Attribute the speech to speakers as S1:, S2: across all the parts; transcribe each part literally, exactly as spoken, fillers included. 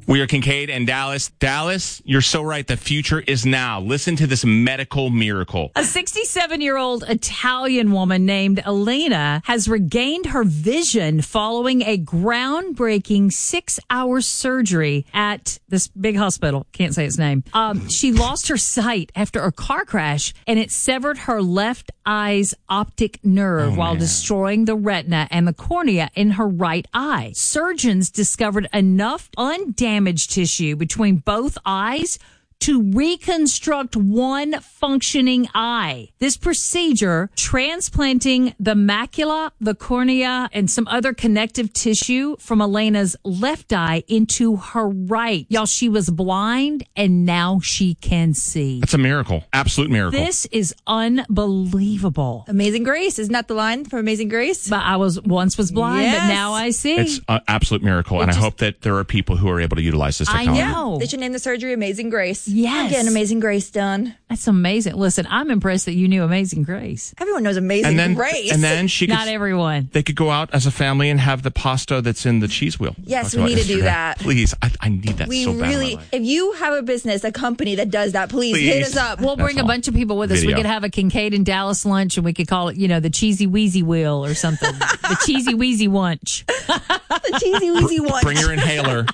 S1: We are Kincaid and Dallas. Dallas, you're so right. The future is now. Listen to this medical miracle.
S2: A sixty-seven-year-old Italian woman named Elena has regained her vision following a groundbreaking six-hour surgery at this big hospital. Can't say its name. Um, she lost her sight after a car crash, and it severed her left eye's optic nerve
S1: Oh,
S2: while
S1: man.
S2: destroying the retina and the cornea in her right eye. Surgeons discovered enough undamaged tissue between both eyes to reconstruct one functioning eye. This procedure, transplanting the macula, the cornea, and some other connective tissue from Elena's left eye into her right. Y'all, she was blind and now she can see.
S1: That's a miracle. Absolute miracle.
S2: This is unbelievable.
S3: Amazing Grace. Isn't that the line from Amazing Grace?
S2: But I was once was blind,
S3: Yes.
S2: but now I see.
S1: It's an absolute miracle, and
S2: just-
S1: I hope that there are people who are able to utilize this
S2: I
S1: technology.
S2: know.
S3: They should name the surgery Amazing Grace.
S2: Yes.
S3: I'm getting Amazing Grace done.
S2: That's amazing. Listen, I'm impressed that you knew Amazing Grace.
S3: Everyone knows Amazing
S1: And then,
S3: Grace.
S1: and then she could,
S2: Not everyone.
S1: they could go out as a family and have the pasta that's in the cheese wheel.
S3: Yes,
S1: Talked
S3: we
S1: about
S3: need to do
S1: Instagram.
S3: that.
S1: Please, I, I need that
S3: we
S1: so bad. in my
S3: really,
S1: life.
S3: if you have a business, a company that does that, please,
S1: Please.
S3: hit us up.
S2: We'll
S1: That's
S2: bring a
S1: all.
S2: bunch of people with us.
S1: Video.
S2: We could have a Kincaid and Dallas lunch, and we could call it, you know, the Cheesy Wheezy Wheel or something. The Cheesy Wheezy Wunch.
S3: the cheesy wheezy one.
S1: Bring your inhaler.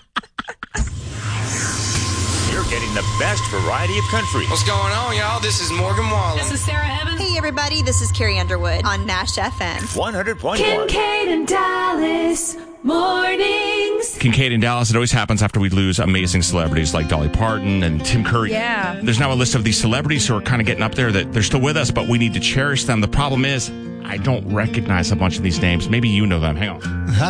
S4: You're getting the best variety of country.
S5: What's going on, y'all? This is Morgan Wallen.
S2: This is Sarah Evans.
S6: Hey, everybody, this is Carrie Underwood on Nash F M.
S4: one hundred point one.
S2: Kincaid and Dallas mornings.
S1: Kincaid and Dallas, it always happens after we lose amazing celebrities like Dolly Parton and Tim Curry.
S3: Yeah.
S1: There's now a list of these celebrities who are kind of getting up there that they're still with us, but we need to cherish them. The problem is, I don't recognize a bunch of these names. Maybe you know them. Hang on.